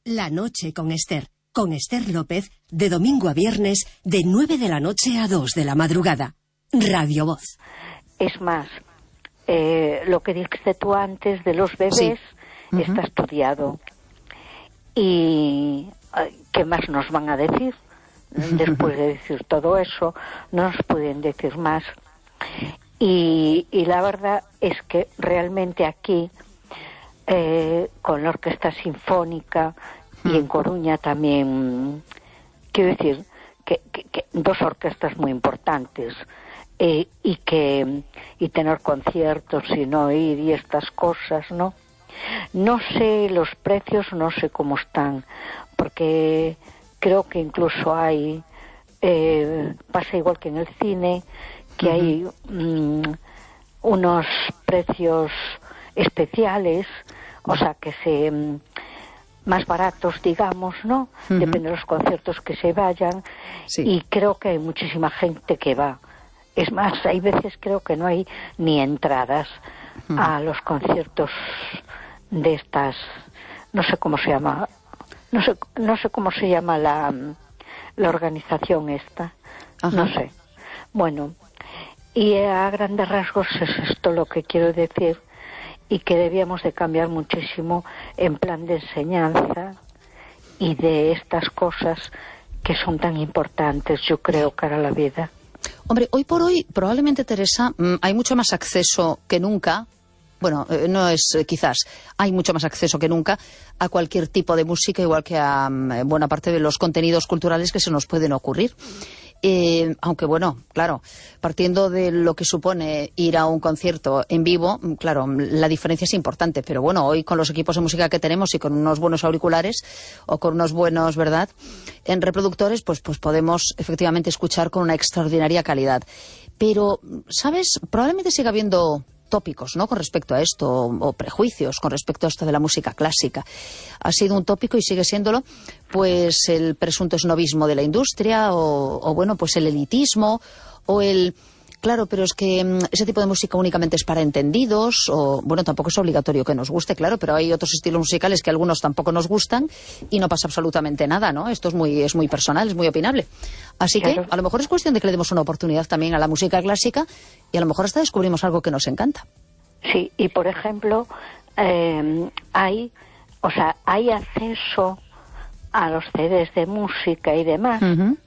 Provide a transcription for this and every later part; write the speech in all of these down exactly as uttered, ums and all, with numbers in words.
La noche con Esther. Con Esther López, de domingo a viernes, de nueve de la noche a dos de la madrugada. Radio Voz. Es más, eh, lo que dijiste tú antes de los bebés, sí. uh-huh. está estudiado. ¿Y qué más nos van a decir? Después de decir todo eso, no nos pueden decir más. Y, y la verdad es que realmente aquí, eh, con la Orquesta Sinfónica, y en Coruña también, quiero decir, que, que, que dos orquestas muy importantes, eh, y que y tener conciertos y no ir y estas cosas, ¿no? No sé los precios, no sé cómo están, porque creo que incluso hay, eh, pasa igual que en el cine, que uh-huh. hay um, unos precios especiales, o sea, que se... Um, más baratos, digamos, ¿no? Uh-huh. Depende de los conciertos que se vayan. Sí. Y creo que hay muchísima gente que va. Es más, hay veces creo que no hay ni entradas uh-huh. a los conciertos de estas, no sé cómo se llama, no sé, no sé cómo se llama la, la organización esta, uh-huh. no sé. Bueno, y a grandes rasgos es esto lo que quiero decir. Y que debíamos de cambiar muchísimo en plan de enseñanza y de estas cosas que son tan importantes, yo creo, para la vida. Hombre, hoy por hoy, probablemente, Teresa, hay mucho más acceso que nunca, bueno, eh, no es eh, quizás, hay mucho más acceso que nunca a cualquier tipo de música, igual que a eh, buena parte de los contenidos culturales que se nos pueden ocurrir. Eh, aunque bueno, claro, partiendo de lo que supone ir a un concierto en vivo, claro, la diferencia es importante, pero bueno, hoy con los equipos de música que tenemos y con unos buenos auriculares o con unos buenos, ¿verdad?, en reproductores, pues, pues podemos efectivamente escuchar con una extraordinaria calidad. Pero, ¿sabes? Probablemente siga habiendo tópicos, ¿no?, con respecto a esto, o, o prejuicios con respecto a esto de la música clásica. Ha sido un tópico y sigue siéndolo, pues el presunto esnovismo de la industria, o, o bueno, pues el elitismo, o el... Claro, pero es que um, ese tipo de música únicamente es para entendidos, o bueno, tampoco es obligatorio que nos guste, claro, pero hay otros estilos musicales que a algunos tampoco nos gustan y no pasa absolutamente nada, ¿no? Esto es muy, es muy personal, es muy opinable. Así claro. que a lo mejor es cuestión de que le demos una oportunidad también a la música clásica y a lo mejor hasta descubrimos algo que nos encanta. Sí, y por ejemplo, eh, hay, o sea, hay acceso a los C Ds de música y demás uh-huh.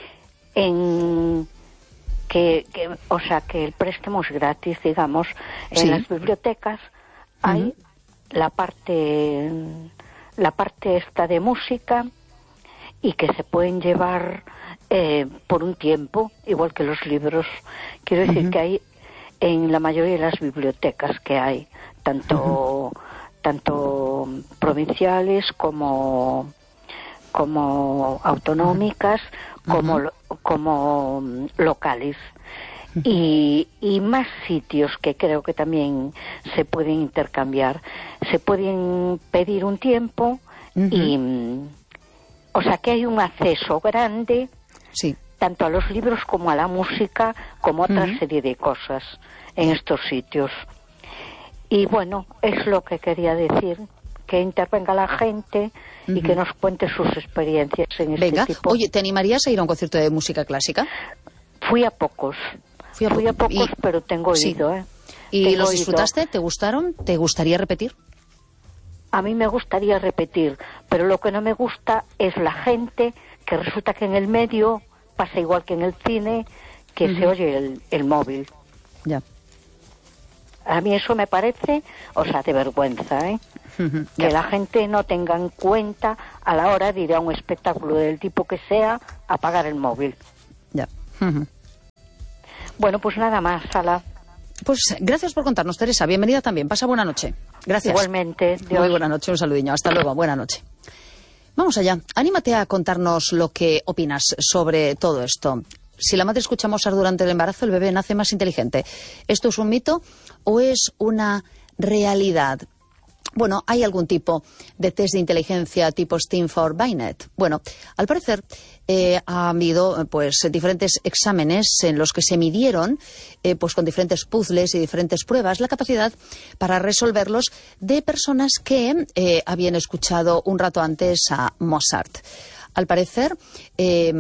en... Que, que, o sea, que el préstamo es gratis, digamos. En sí. las bibliotecas hay uh-huh. la parte la parte esta de música y que se pueden llevar eh, por un tiempo, igual que los libros. Quiero decir uh-huh. que hay en la mayoría de las bibliotecas que hay, tanto uh-huh. tanto provinciales como como autonómicas, uh-huh. como como locales y, y más sitios que creo que también se pueden intercambiar, se pueden pedir un tiempo uh-huh. y o sea que hay un acceso grande sí. tanto a los libros como a la música como a otra uh-huh. serie de cosas en estos sitios. Y bueno, es lo que quería decir, que intervenga la gente y uh-huh. que nos cuente sus experiencias en este Venga. tipo. Oye, ¿te animarías a ir a un concierto de música clásica? Fui a pocos, fui a, Fui a pocos, y... pero tengo sí. oído, ¿eh? ¿Y tengo los oído. disfrutaste? ¿Te gustaron? ¿Te gustaría repetir? A mí me gustaría repetir, pero lo que no me gusta es la gente que resulta que en el medio pasa igual que en el cine, que uh-huh. se oye el, el móvil. Ya. A mí eso me parece, o sea, de vergüenza, ¿eh? Uh-huh. Que la gente no tenga en cuenta a la hora de ir a un espectáculo del tipo que sea, apagar el móvil. Ya. Uh-huh. Bueno, pues nada más, Sala. Pues gracias por contarnos, Teresa. Bienvenida también. Pasa buena noche. Gracias. Igualmente. Dios. Muy buena noche, un saludiño. Hasta luego. Buena noche. Vamos allá. Anímate a contarnos lo que opinas sobre todo esto. Si la madre escucha Mozart durante el embarazo, el bebé nace más inteligente. ¿Esto es un mito o es una realidad? Bueno, ¿hay algún tipo de test de inteligencia tipo Stanford Binet? Bueno, al parecer eh, ha habido pues diferentes exámenes en los que se midieron eh, pues con diferentes puzzles y diferentes pruebas la capacidad para resolverlos de personas que eh, habían escuchado un rato antes a Mozart. Al parecer, eh,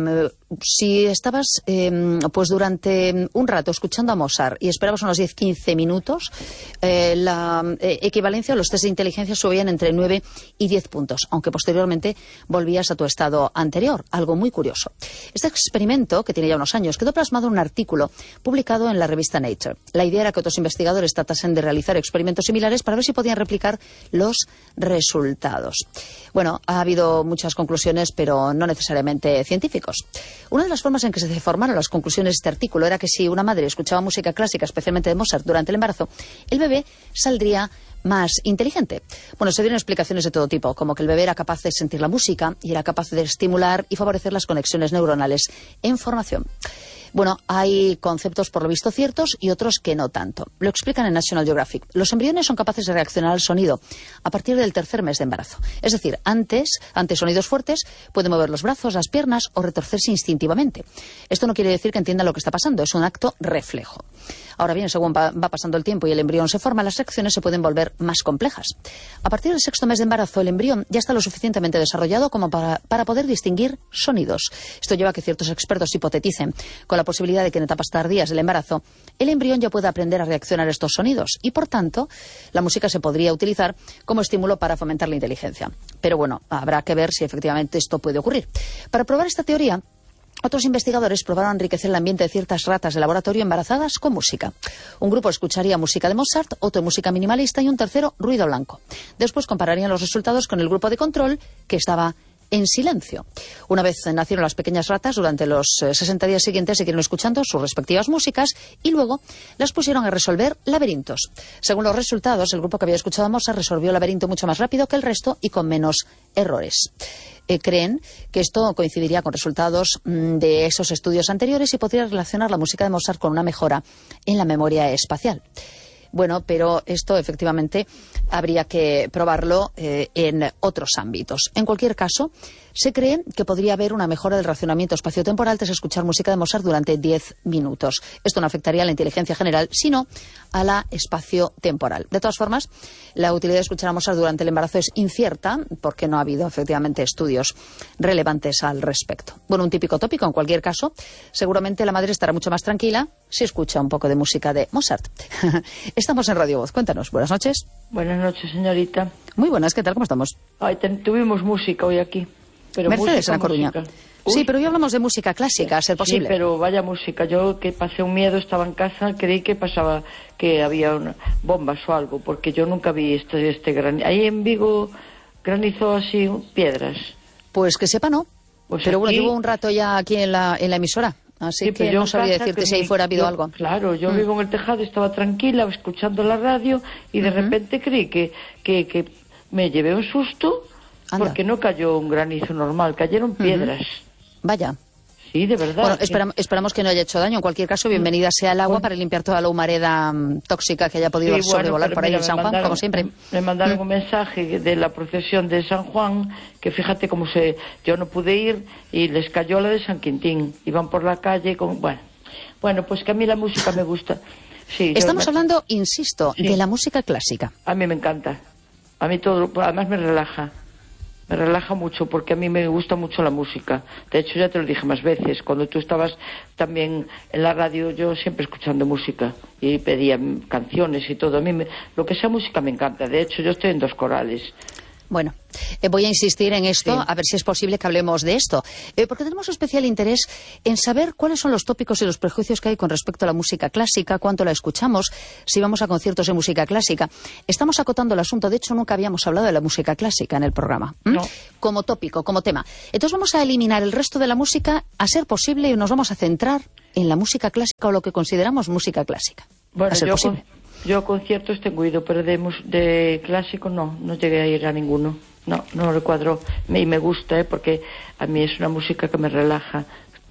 si estabas eh, pues durante un rato escuchando a Mozart y esperabas unos diez a quince minutos, eh, la eh, equivalencia a los test de inteligencia subían entre nueve y diez puntos, aunque posteriormente volvías a tu estado anterior, algo muy curioso. Este experimento, que tiene ya unos años, quedó plasmado en un artículo publicado en la revista Nature. La idea era que otros investigadores tratasen de realizar experimentos similares para ver si podían replicar los resultados. Bueno, ha habido muchas conclusiones, pero no necesariamente científicos. Una de las formas en que se formaron las conclusiones de este artículo era que si una madre escuchaba música clásica, especialmente de Mozart, durante el embarazo, el bebé saldría más inteligente. Bueno, se dieron explicaciones de todo tipo, como que el bebé era capaz de sentir la música y era capaz de estimular y favorecer las conexiones neuronales en formación. Bueno, hay conceptos por lo visto ciertos y otros que no tanto. Lo explican en National Geographic. Los embriones son capaces de reaccionar al sonido a partir del tercer mes de embarazo. Es decir, antes, ante sonidos fuertes, pueden mover los brazos, las piernas o retorcerse instintivamente. Esto no quiere decir que entiendan lo que está pasando, es un acto reflejo. Ahora bien, según va, va pasando el tiempo y el embrión se forma, las reacciones se pueden volver más complejas. A partir del sexto mes de embarazo, el embrión ya está lo suficientemente desarrollado como para, para poder distinguir sonidos. Esto lleva a que ciertos expertos hipoteticen con la posibilidad de que en etapas tardías del embarazo el embrión ya pueda aprender a reaccionar a estos sonidos y, por tanto, la música se podría utilizar como estímulo para fomentar la inteligencia. Pero bueno, habrá que ver si efectivamente esto puede ocurrir. Para probar esta teoría, otros investigadores probaron enriquecer el ambiente de ciertas ratas de laboratorio embarazadas con música. Un grupo escucharía música de Mozart, otro música minimalista y un tercero ruido blanco. Después compararían los resultados con el grupo de control, que estaba en silencio. Una vez nacieron las pequeñas ratas, durante los sesenta días siguientes siguieron escuchando sus respectivas músicas y luego las pusieron a resolver laberintos. Según los resultados, el grupo que había escuchado a Mozart resolvió el laberinto mucho más rápido que el resto y con menos errores. Eh, creen que esto coincidiría con resultados mmm, de esos estudios anteriores y podría relacionar la música de Mozart con una mejora en la memoria espacial. Bueno, pero esto efectivamente habría que probarlo eh, en otros ámbitos. En cualquier caso, se cree que podría haber una mejora del racionamiento espaciotemporal tras escuchar música de Mozart durante diez minutos. Esto no afectaría a la inteligencia general, sino a la espaciotemporal. De todas formas, la utilidad de escuchar a Mozart durante el embarazo es incierta, porque no ha habido efectivamente estudios relevantes al respecto. Bueno, un típico tópico, en cualquier caso, seguramente la madre estará mucho más tranquila si escucha un poco de música de Mozart. Estamos en Radio Voz. Cuéntanos. Buenas noches. Buenas noches, señorita. Muy buenas. ¿Qué tal? ¿Cómo estamos? Ay, ten, tuvimos música hoy aquí. Pero Mercedes, música, en La Coruña. Sí, pero hoy hablamos de música clásica, a ser posible. Sí, pero vaya música. Yo que pasé un miedo, estaba en casa, creí que pasaba, que había una, bombas o algo, porque yo nunca vi este, este granizo. Ahí en Vigo granizó así piedras. Pues que sepa, no. Pues pero aquí, bueno, llevo un rato ya aquí en la, en la emisora. Así sí, que no sabría decirte si ahí fuera ha habido yo, algo. Claro, yo mm. vivo en el tejado, estaba tranquila, escuchando la radio, y de uh-huh. repente creí que, que, que me llevé un susto. Anda. Porque no cayó un granizo normal, cayeron piedras. Uh-huh. Vaya. Sí, de verdad. Bueno, que... esperam- esperamos que no haya hecho daño. En cualquier caso, bienvenida sea el agua bueno. para limpiar toda la humareda um, tóxica que haya podido sí, sobrevolar bueno, por ahí en San mandaron, Juan, como siempre. Me mandaron mm. un mensaje de la procesión de San Juan, que fíjate cómo se... Yo no pude ir y les cayó la de San Quintín. Iban por la calle con... Bueno, bueno pues que a mí la música me gusta. Sí, Estamos yo... hablando, insisto, sí. de la música clásica. A mí me encanta. A mí todo... Además me relaja. Me relaja mucho porque a mí me gusta mucho la música. De hecho, ya te lo dije más veces. Cuando tú estabas también en la radio, yo siempre escuchando música y pedía canciones y todo. A mí me, lo que sea música me encanta. De hecho, yo estoy en dos corales. Bueno, eh, voy a insistir en esto, sí. a ver si es posible que hablemos de esto, eh, porque tenemos especial interés en saber cuáles son los tópicos y los prejuicios que hay con respecto a la música clásica, cuánto la escuchamos, si vamos a conciertos de música clásica. Estamos acotando el asunto, de hecho nunca habíamos hablado de la música clásica en el programa, ¿Mm? no. como tópico, como tema. Entonces vamos a eliminar el resto de la música, a ser posible, y nos vamos a centrar en la música clásica o lo que consideramos música clásica. Bueno, a ser yo posible. Con... Yo a conciertos tengo ido, pero de, mus- de clásico no, no llegué a ir a ninguno. No, no lo cuadro. Y me gusta, ¿eh? Porque a mí es una música que me relaja.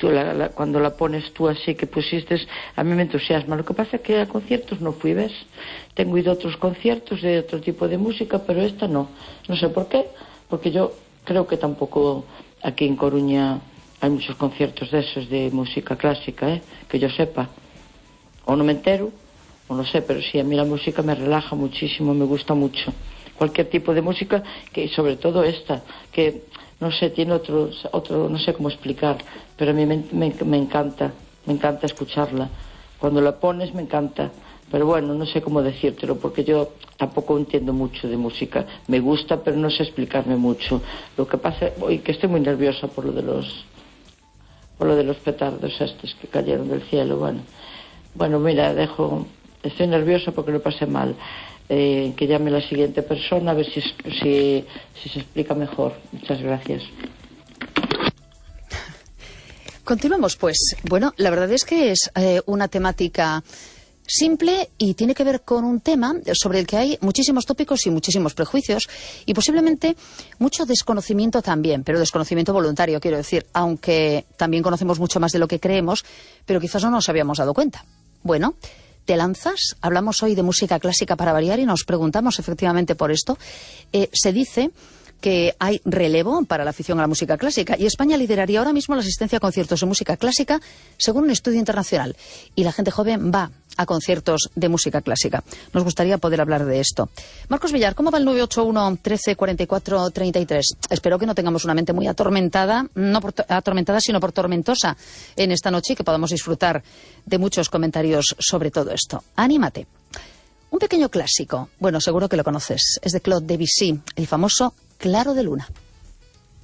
tú la, la, cuando la pones tú así que pusiste, a mí me entusiasma. Lo que pasa es que a conciertos no fui, ¿ves? Tengo ido a otros conciertos de otro tipo de música, pero esta no. No sé por qué, porque yo creo que tampoco aquí en Coruña hay muchos conciertos de esos de música clásica, ¿eh? Que yo sepa. O no me entero, o no sé, pero sí, a mí la música me relaja muchísimo, me gusta mucho. Cualquier tipo de música, que sobre todo esta, que no sé, tiene otro, otro no sé cómo explicar, pero a mí me, me, me encanta, me encanta escucharla. Cuando la pones me encanta, pero bueno, no sé cómo decírtelo, porque yo tampoco entiendo mucho de música. Me gusta, pero no sé explicarme mucho. Lo que pasa es hoy que estoy muy nerviosa por lo de los por lo de los petardos estos que cayeron del cielo. Bueno, bueno, mira, dejo, estoy nerviosa porque lo pasé mal. Eh, que llame la siguiente persona a ver si, si, si se explica mejor. Muchas gracias. Continuamos, pues. Bueno, la verdad es que es eh, una temática simple y tiene que ver con un tema sobre el que hay muchísimos tópicos y muchísimos prejuicios y posiblemente mucho desconocimiento también, pero desconocimiento voluntario, quiero decir, aunque también conocemos mucho más de lo que creemos, pero quizás no nos habíamos dado cuenta. Bueno, ¿te lanzas? Hablamos hoy de música clásica para variar y nos preguntamos efectivamente por esto. Eh, se dice que hay relevo para la afición a la música clásica y España lideraría ahora mismo la asistencia a conciertos de música clásica según un estudio internacional. Y la gente joven va a conciertos de música clásica. Nos gustaría poder hablar de esto. Marcos Villar, ¿cómo va el nueve ocho uno, trece, cuarenta y cuatro, treinta y tres? Espero que no tengamos una mente muy atormentada, no por atormentada, sino por tormentosa en esta noche y que podamos disfrutar de muchos comentarios sobre todo esto. ¡Anímate! Un pequeño clásico, bueno, seguro que lo conoces, es de Claude Debussy, el famoso Claro de Luna.